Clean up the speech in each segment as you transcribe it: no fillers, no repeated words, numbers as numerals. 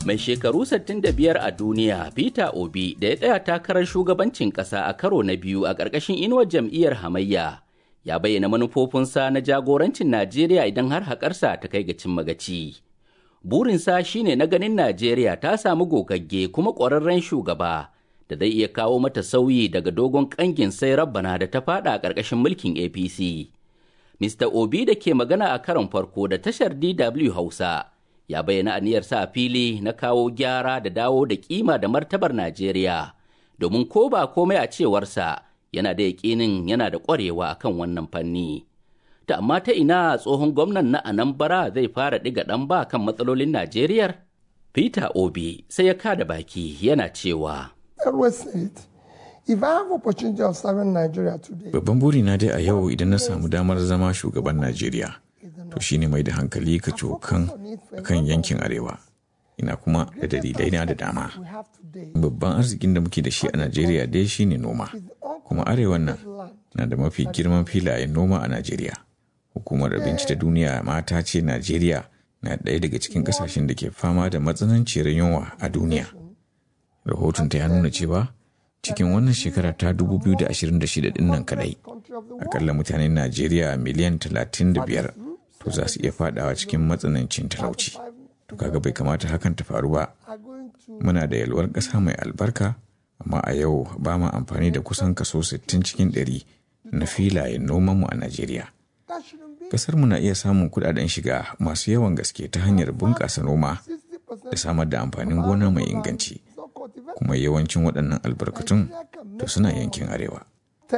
Mai shekaru 65 a duniya Peter Obi da ya tsaya takarar shugabancin ƙasa a karo na biyu a ƙarƙashin inuwar jam'iyyar hamayya ya bayyana manufofinsa na jagorancin Najeriya idan har haƙarsa ta kai ga cimma gaci. Burinsa shine na ganin Najeriya ta samu gogagge kuma ƙwararren shugaba da zai iya kawo mata sauyi daga dogon ƙangin sai rabbana da ta faɗa a ƙarƙashin mulkin APC. Mr. Obi da ke magana a karon farko da tashar DW Hausa ya bayyana aniyarsa a fili na kawo gyara da dawo da kima da martabar Najeriya, domin ko ba komai a cewarsa yana da yaƙinin yana da ƙwarewa akan wannan fanni. Ta amma ta ina tsohon gwamnan na Anambra zai fara ɗiga ɗan ba kan matsalolin Najeriyar? Peter Obi sai ya kada baki yana cewa. Babban burina dai a yau idan na samu damar zama shugaban Najeriya, to shine mai da hankali ka cokan kan yankin arewa. Ina kuma da dalilai na da dama. Babban arzikin da muke da shi a Najeriya dai shine noma, kuma arewan nan na da mafi girman filayen noma a Najeriya. Hukumar Abinci ta Duniya ma ta ce Najeriya na ɗaya daga cikin ƙasashen da ke fama da matsananciyar yunwa a duniya. Rahoton ta ya nuna cewa cikin wannan shekara ta 2026 ɗin nan kaɗai, akalla mutanen Najeriya miliyan 35 to za su iya faɗawa cikin matsanancin talauci. To kaga bai kamata hakan ta faru ba. Muna da yalwar ƙasa mai albarka, amma a yau ba ma amfani da kusan kaso 60 cikin 100 na filayen nomanmu a Najeriya. Ƙasarmu na iya samun kuɗaɗen shiga masu yawan gaske ta hanyar bunƙasa noma da samar da amfanin gona mai inganci. Kuma yawancin waɗannan albarkatun to suna yankin arewa.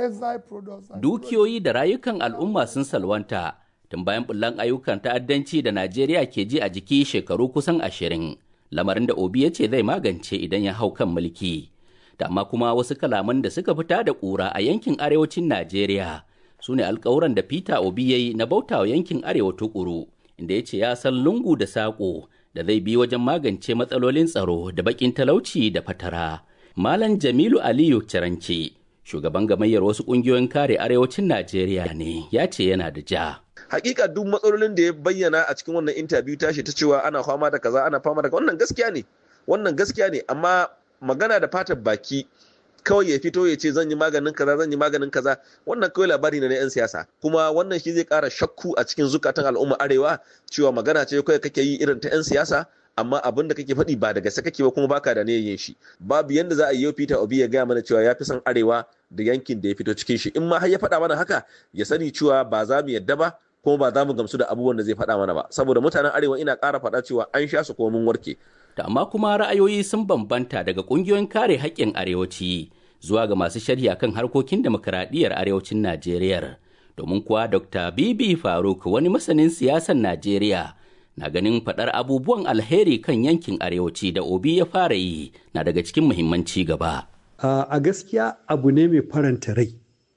Dukiyoyi da rayukan al'umma sun salwanta tun bayan bullan ayyukan ta'addanci da Najeriya ke ji a jiki shekaru kusan 20, lamarin da Obi ya ce zai magance idan ya hau kan mulki. Da amma kuma wasu kalaman da suka fita da ƙura a yankin arewacin Najeriya su ne alƙawuran da Peter Obi ya yi na bautawa yankin arewa tukuru, inda ya ce ya san lungu da saƙo da zai bi wajen magance matsalolin tsaro da bakin talauci da fatara. Malam Jamilu Aliyu Ciranci, shugaban gamayyar wasu ƙungiyoyin kare arewacin Najeriya ne, ya ce yana da ja. Hakika duk matsalolin da ya bayyana a cikin wannan interview tashi ta cewa ana fama da kaza ana fama da wannan gaskiya ne, amma magana da fatar baki kawai ya fito ya ce zan yi maganin kaza, wannan kawai labari ne na 'yan siyasa, kuma wannan shi zai ƙara shakku a cikin zukatan al'umma arewa cewa magana ce kawai kake yi irin ta 'yan siyasa, amma abin da kake faɗi ba da gaske kake ba kuma baka da ne yin shi. Babu yanda za a yi Peter Obi ya gaya mana cewa ya fi son arewa da yankin da ya fito cikin shi. In ma har ya faɗa mana haka, ya sani cewa ba za mu yadda ba kuma ba za mu gamsu da abubuwan da zai faɗa mana ba, saboda mutanen arewa ina ƙara faɗa cewa an sha su kuma mun warke. Da amma kuma ra'ayoyi sun bambanta daga ƙungiyoyin kare haƙƙin arewaci zuwa ga masu sharhi akan harkokin demokuraɗiyyar arewacin Najeriya. Domin kuwa Dr. Bibi Faruk, wani masanin siyasar Najeriya, na ganin faɗar abubuwan alheri kan yankin arewaci da Obi ya fara yi na daga cikin muhimman ci gaba. A gaskiya abu ne mai faranta rai.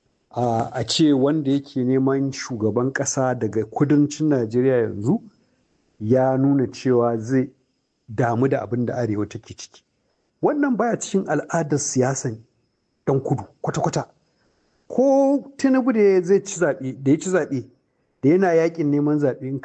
A ce wanda yake neman shugaban ƙasa daga kudancin Najeriya yanzu ya nuna cewa zai damu da abin da arewa take ciki. Wannan baya cikin al'adar siyasan ɗan kudu kwata-kwata. Ko Tinubu da ya ci zaɓe da yana yakin neman zaɓe